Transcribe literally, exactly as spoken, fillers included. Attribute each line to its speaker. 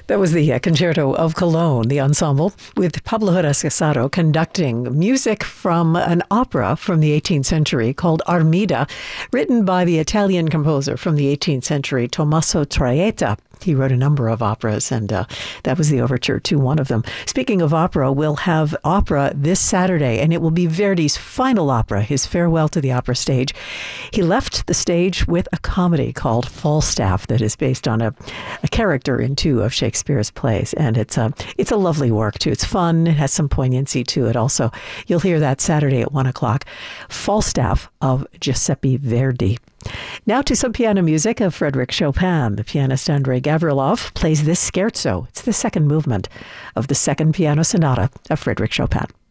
Speaker 1: That was the uh, Concerto of Cologne, the ensemble, with Pablo Horas Casado conducting music from an opera from the eighteenth century called Armida, written by the Italian composer from the eighteenth century, Tommaso Traetta. He wrote a number of operas, and uh, that was the overture to one of them. Speaking of opera, we'll have opera this Saturday, and it will be Verdi's final opera, his farewell to the opera stage. He left the stage with a comedy called Falstaff that is based on a, a character in two of Shakespeare's plays, and it's a, it's a lovely work, too. It's fun. It has some poignancy to it also. You'll hear that Saturday at one o'clock. Falstaff of Giuseppe Verdi. Now to some piano music of Frédéric Chopin. The pianist Andrei Gavrilov plays this scherzo. It's the second movement of the second piano sonata of Frédéric Chopin.